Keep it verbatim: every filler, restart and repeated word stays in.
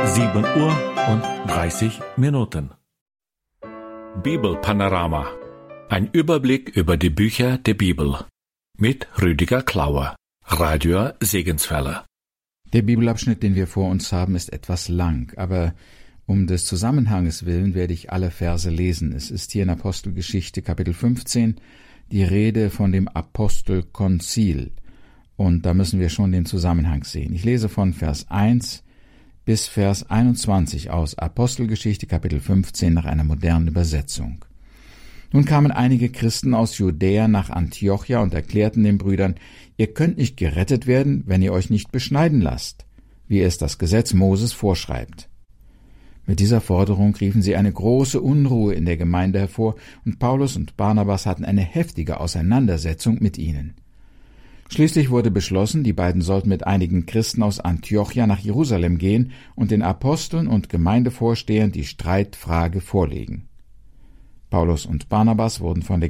sieben Uhr und dreißig Minuten. Bibelpanorama. Ein Überblick über die Bücher der Bibel. Mit Rüdiger Klauer, Radio Segenswelle. Der Bibelabschnitt, den wir vor uns haben, ist etwas lang, aber um des Zusammenhanges willen werde ich alle Verse lesen. Es ist hier in Apostelgeschichte Kapitel fünfzehn die Rede von dem Apostelkonzil. Und da müssen wir schon den Zusammenhang sehen. Ich lese von Vers eins bis Vers einundzwanzig aus Apostelgeschichte Kapitel fünfzehn nach einer modernen Übersetzung. Nun kamen einige Christen aus Judäa nach Antiochia und erklärten den Brüdern, ihr könnt nicht gerettet werden, wenn ihr euch nicht beschneiden lasst, wie es das Gesetz Moses vorschreibt. Mit dieser Forderung riefen sie eine große Unruhe in der Gemeinde hervor, und Paulus und Barnabas hatten eine heftige Auseinandersetzung mit ihnen. Schließlich wurde beschlossen, die beiden sollten mit einigen Christen aus Antiochia nach Jerusalem gehen und den Aposteln und Gemeindevorstehern die Streitfrage vorlegen. Paulus und Barnabas wurden von der